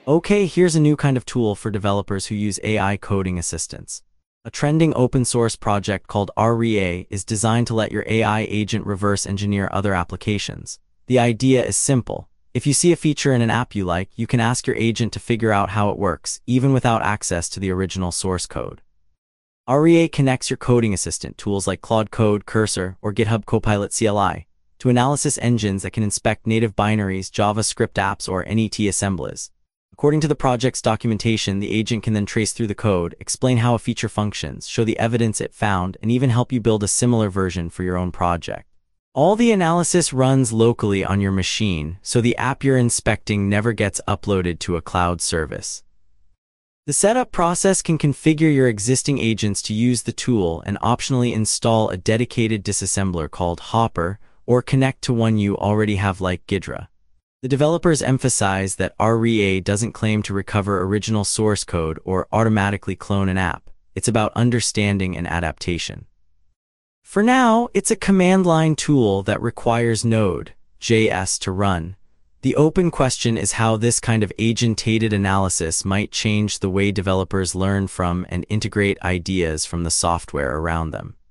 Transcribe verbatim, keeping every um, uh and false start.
Okay, here's a new kind of tool for developers who use A I coding assistants. A trending open-source project called Aria is designed to let your A I agent reverse engineer other applications. The idea is simple. If you see a feature in an app you like, you can ask your agent to figure out how it works, even without access to the original source code. Aria connects your coding assistant, tools like Claude Code, Cursor, or GitHub Copilot C L I, to analysis engines that can inspect native binaries, JavaScript apps, or N E T assemblies. According to the project's documentation, the agent can then trace through the code, explain how a feature functions, show the evidence it found, and even help you build a similar version for your own project. All the analysis runs locally on your machine, so the app you're inspecting never gets uploaded to a cloud service. The setup process can configure your existing agents to use the tool and optionally install a dedicated disassembler called Hopper, or connect to one you already have like Ghidra. The developers emphasize that Aria doesn't claim to recover original source code or automatically clone an app. It's about understanding and adaptation. For now, it's a command line tool that requires Node J S to run. The open question is how this kind of agentated analysis might change the way developers learn from and integrate ideas from the software around them.